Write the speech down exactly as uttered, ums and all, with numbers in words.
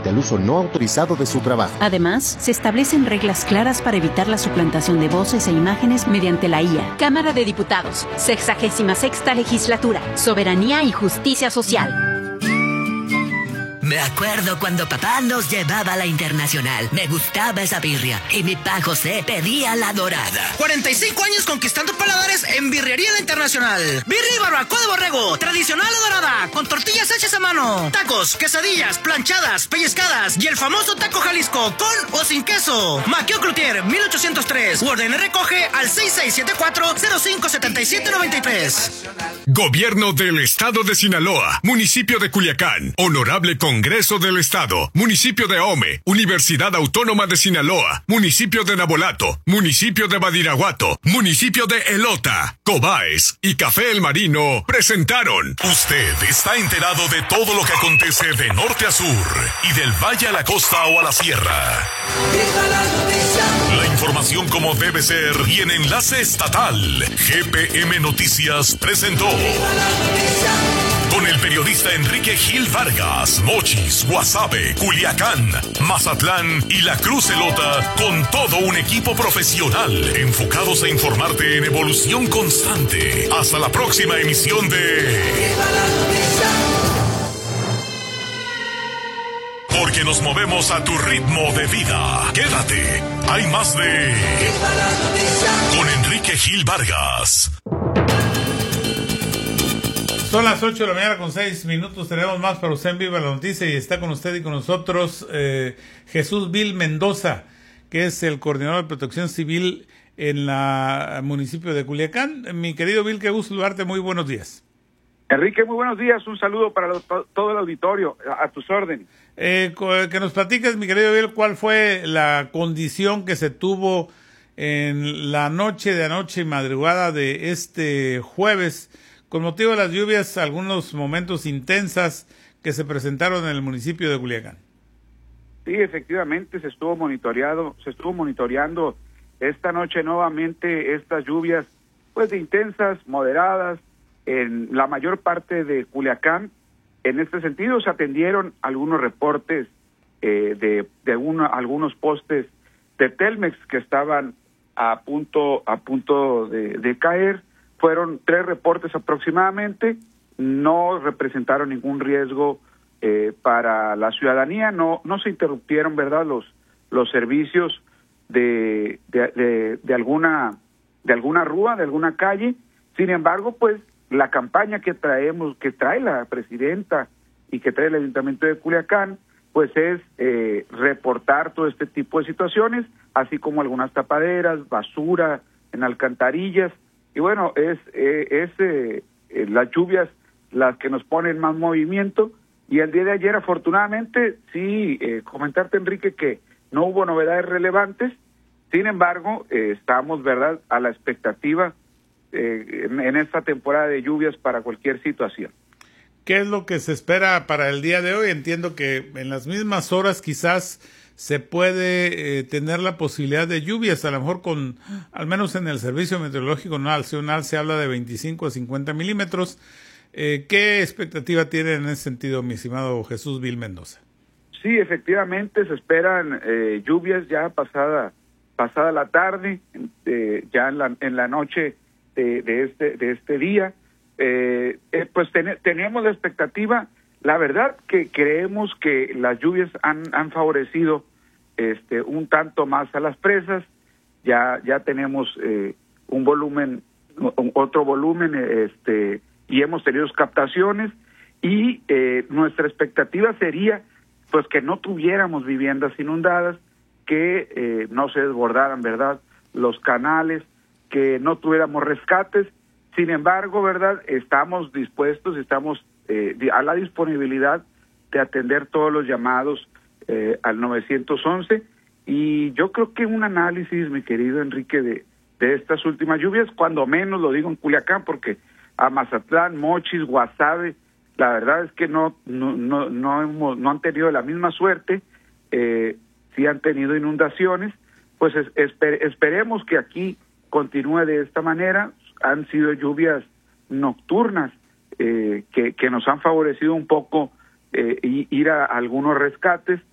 mediante el uso no autorizado de su trabajo. Además, se establecen reglas claras para evitar la suplantación de voces e imágenes mediante la I A. Cámara de Diputados, sexagésima sexta Legislatura, Soberanía y Justicia Social. Me acuerdo cuando papá nos llevaba a la Internacional. Me gustaba esa birria y mi pa José pedía la dorada. cuarenta y cinco años conquistando paladares en Birrería La Internacional. Birria y barbacoa de borrego, tradicional o dorada, con tortillas hechas a mano, tacos, quesadillas, planchadas, pellizcadas y el famoso taco Jalisco, con o sin queso. Maquio Cloutier, mil ochocientos tres. Ordena y recoge al seis seis siete cuatro cero cinco siete siete nueve tres. Gobierno del Estado de Sinaloa, Municipio de Culiacán, Honorable Congreso del Estado, Municipio de Ahome, Universidad Autónoma de Sinaloa, Municipio de Nabolato, Municipio de Badiraguato, Municipio de Elota, Cobaes y Café El Marino presentaron. Usted está enterado de todo lo que acontece de norte a sur y del valle a la costa o a la sierra. La información como debe ser y en enlace estatal. G P M Noticias presentó. Con el periodista Enrique Gil Vargas, Mochis, Guasave, Culiacán, Mazatlán y La Cruz Elota, con todo un equipo profesional enfocados a informarte en evolución constante. Hasta la próxima emisión de... Porque nos movemos a tu ritmo de vida. Quédate, hay más de... Con Enrique Gil Vargas. Son las ocho de la mañana con seis minutos, tenemos más para usted en Viva la Noticia y está con usted y con nosotros eh, Jesús Vil Mendoza, que es el coordinador de protección civil en la municipio de Culiacán. Mi querido Vil, qué gusto saludarte, muy buenos días. Enrique, muy buenos días, un saludo para los, todo el auditorio, a, a tus órdenes. Eh, que nos platiques, mi querido Vil, cuál fue la condición que se tuvo en la noche de anoche y madrugada de este jueves, con motivo de las lluvias, algunos momentos intensas que se presentaron en el municipio de Culiacán. Sí, efectivamente se estuvo monitoreado, se estuvo monitoreando esta noche nuevamente estas lluvias, pues de intensas, moderadas, en la mayor parte de Culiacán. En este sentido se atendieron algunos reportes eh, de, de una, algunos postes de Telmex que estaban a punto, a punto de, de caer. Fueron tres reportes aproximadamente, no representaron ningún riesgo eh, para la ciudadanía, no no se interrumpieron, ¿verdad?, los los servicios de de, de de alguna de alguna rúa, de alguna calle. Sin embargo, pues la campaña que traemos, que trae la presidenta y que trae el Ayuntamiento de Culiacán, pues es eh, reportar todo este tipo de situaciones, así como algunas tapaderas, basura en alcantarillas. Y bueno, es, eh, es eh, eh, las lluvias las que nos ponen más movimiento. Y el día de ayer, afortunadamente, sí, eh, comentarte, Enrique, que no hubo novedades relevantes. Sin embargo, eh, estamos, ¿verdad?, a la expectativa eh, en, en esta temporada de lluvias para cualquier situación. ¿Qué es lo que se espera para el día de hoy? Entiendo que en las mismas horas quizás se puede eh, tener la posibilidad de lluvias, a lo mejor con, al menos en el Servicio Meteorológico Nacional se habla de veinticinco a cincuenta milímetros. Eh, ¿Qué expectativa tiene en ese sentido, mi estimado Jesús Vil Mendoza? Sí, efectivamente se esperan eh, lluvias ya pasada pasada la tarde, eh, ya en la, en la noche de, de este de este día. Eh, eh, pues ten, tenemos la expectativa. La verdad que creemos que las lluvias han, han favorecido este un tanto más a las presas. Ya ya tenemos eh, un volumen, otro volumen, este y hemos tenido captaciones y eh, nuestra expectativa sería pues que no tuviéramos viviendas inundadas, que eh, no se desbordaran, ¿verdad?, los canales, que no tuviéramos rescates. Sin embargo, ¿verdad?, estamos dispuestos, estamos Eh, a la disponibilidad de atender todos los llamados eh, al nueve once, y yo creo que un análisis, mi querido Enrique, de, de estas últimas lluvias, cuando menos lo digo en Culiacán, porque a Mazatlán, Mochis, Guasave, la verdad es que no no no no, hemos, no han tenido la misma suerte, eh, sí han tenido inundaciones, pues es, esper, esperemos que aquí continúe de esta manera. Han sido lluvias nocturnas, Eh, que, que nos han favorecido un poco eh, ir a algunos rescates.